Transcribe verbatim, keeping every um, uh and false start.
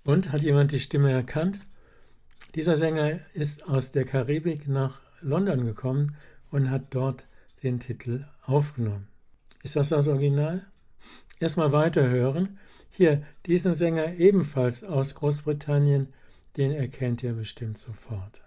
Und hat jemand die Stimme erkannt? Dieser Sänger ist aus der Karibik nach London gekommen und hat dort den Titel aufgenommen. Ist das das Original? Erstmal weiterhören. Hier, diesen Sänger ebenfalls aus Großbritannien, den erkennt ihr bestimmt sofort.